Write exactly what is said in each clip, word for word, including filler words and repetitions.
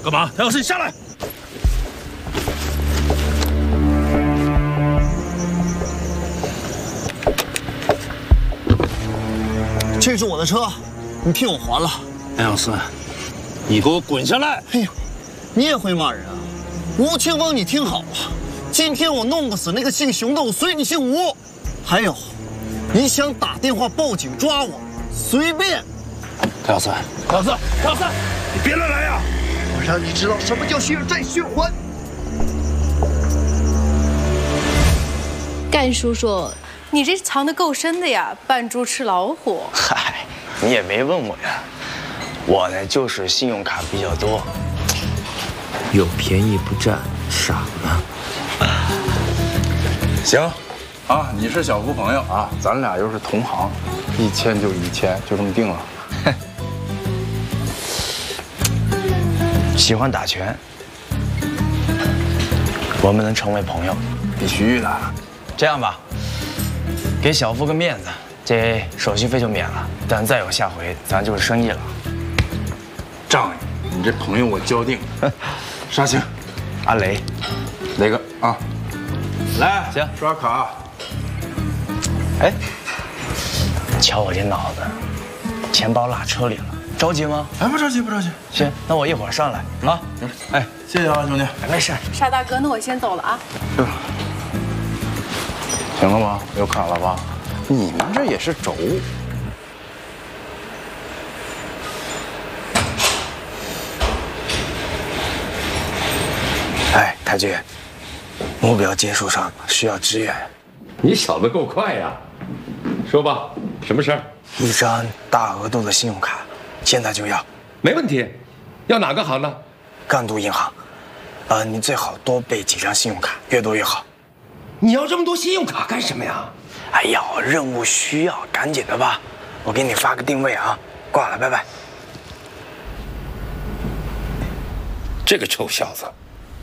干嘛？谭小四，你下来！ 这是我的车，你替我还了。 谭小四，你给我滚下来！ 哎呦，你也会骂人啊？吴清风，你听好了，今天我弄不死那个姓熊的，我随你姓吴。还有，你想打电话报警抓我，随便。 谭小四，谭小四，谭小四，你别乱来呀！ 我让你知道什么叫血债血还。 干叔叔，你这藏得够深的呀，扮猪吃老虎。 嗨，你也没问我呀。我呢，就是信用卡比较多， 有便宜不占，傻呢。 行，啊，你是小福朋友啊，咱俩又是同行，一千就一千，就这么定了。 喜欢打拳，我们能成为朋友？ 必须的。 这样吧，给小夫个面子，这手续费就免了。但再有下回，咱就是生意了。 仗义，你这朋友我交定。杀青， 阿雷， 雷哥啊，来， 行， 刷卡。 哎，瞧我这脑子，钱包落车里了，着急吗？ 哎，不着急，不着急。 行，那我一会儿上来啊。 行，哎，谢谢啊，兄弟。 没事。 沙大哥，那我先走了啊。 行了吗？有卡了吧？你们这也是轴。 哎，太君，目标结束上需要支援。 你小子够快呀！说吧，什么事儿？ 一张大额度的信用卡，现在就要。 没问题，要哪个行呢？ 赣都银行。呃，你最好多备几张信用卡，越多越好。 你要这么多信用卡干什么呀？ 哎呀，任务需要，赶紧的吧。我给你发个定位啊，挂了，拜拜。 这个臭小子。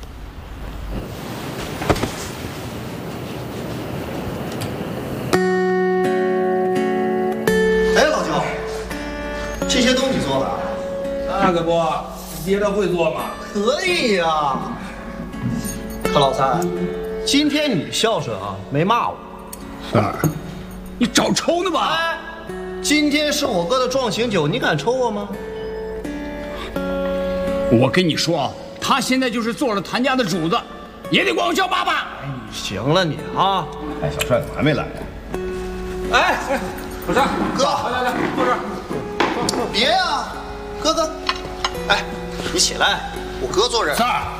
哎，老舅，这些都你做的啊？ 那可不，爹他会做吗？ 可以呀、啊。可老三，今天你孝顺啊，没骂我。 三儿，你找抽呢吧？ 哎，今天是我哥的壮行酒，你敢抽我吗？ 我跟你说，他现在就是做了谭家的主子，也得管我叫爸爸。 行了你啊！ 哎，小帅怎么还没来呀？哎哎，小帅， 哥， 来来来，坐这儿。 别呀、啊，哥哥，哎，你起来，我哥坐这儿。 三儿。